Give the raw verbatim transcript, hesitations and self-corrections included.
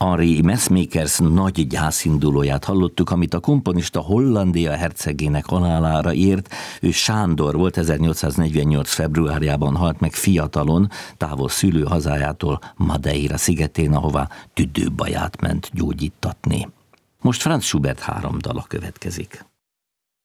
Henri Messmakers nagy gyászindulóját hallottuk, amit a komponista Hollandia hercegének halálára ért. Ő Sándor volt, ezernyolcszáznegyvennyolc februárjában halt meg fiatalon, távol szülőhazájától, Madeira szigetén, ahová tüdőbaját ment gyógyítatni. Most Franz Schubert három dala következik.